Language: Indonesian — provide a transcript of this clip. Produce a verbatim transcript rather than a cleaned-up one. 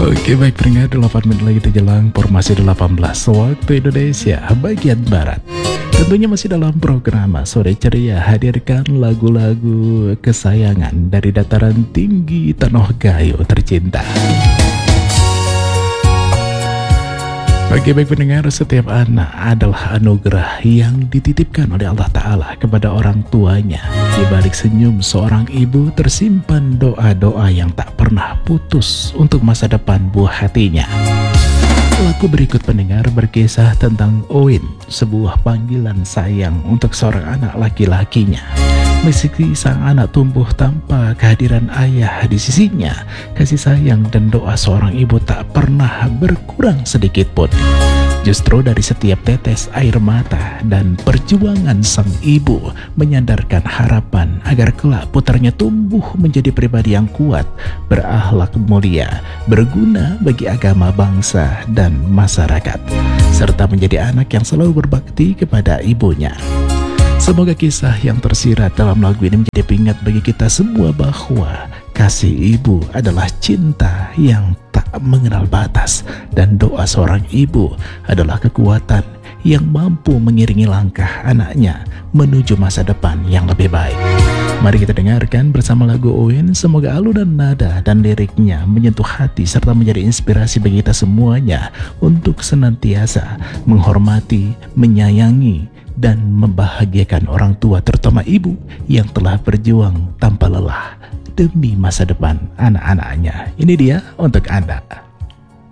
Oke baik pendengar, delapan menit lagi terjelang formasi delapan belas waktu Indonesia bagian Barat. Tentunya masih dalam program Sore Ceria, hadirkan lagu-lagu kesayangan dari dataran tinggi Tanah Gayo tercinta. Oke baik pendengar, setiap anak adalah anugerah yang dititipkan oleh Allah Ta'ala kepada orang tuanya. Di balik senyum seorang ibu tersimpan doa-doa yang tak pernah putus untuk masa depan buah hatinya. Lagu berikut pendengar berkisah tentang Owen, sebuah panggilan sayang untuk seorang anak laki-lakinya. Meski sang anak tumbuh tanpa kehadiran ayah di sisinya, kasih sayang dan doa seorang ibu tak pernah berkurang sedikit pun. Justru dari setiap tetes air mata dan perjuangan sang ibu menyandarkan harapan agar kelak putranya tumbuh menjadi pribadi yang kuat, berakhlak mulia, berguna bagi agama, bangsa, dan masyarakat, serta menjadi anak yang selalu berbakti kepada ibunya. Semoga kisah yang tersirat dalam lagu ini menjadi pengingat bagi kita semua bahwa kasih ibu adalah cinta yang tak mengenal batas, dan doa seorang ibu adalah kekuatan yang mampu mengiringi langkah anaknya menuju masa depan yang lebih baik. Mari kita dengarkan bersama lagu Owen. Semoga alunan nada dan liriknya menyentuh hati serta menjadi inspirasi bagi kita semuanya untuk senantiasa menghormati, menyayangi, dan membahagiakan orang tua, terutama ibu yang telah berjuang tanpa lelah demi masa depan anak-anaknya. Ini dia untuk Anda.